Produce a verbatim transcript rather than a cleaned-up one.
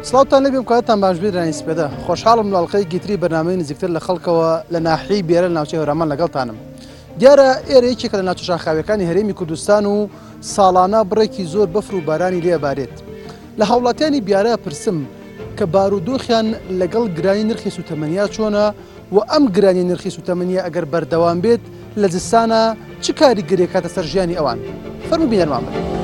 سلااوتان لێ بێم کاتتان باش بێ درانی سپێدا خۆشحاڵم لاڵقەی گیتری بەرنامەی نزیکتر لە خەڵکەوە لە ناحیەی بێرە لە ناوچەی هەورامان لەگەڵتانم. دیارە ئێرە یەکێکە لە ناوچە شاخاویەکانی هەرێمی کوردستان و ساڵانە بڕێکی زۆر بەفر و بارانی لێبارێت. لە هاوڵاتیانی بیارە پرسم کە بارودۆخیان لەگەڵ گرانی نرخی سوتەمەنیا چۆنە و ئەم گرانی نرخی سوتەمەنیە ئەگەر بەردەوام بێت لە زستانە چ کاریگەریەک کاتە سەر ژیانی ئەوان؟ فەرموو بینەرمان بن.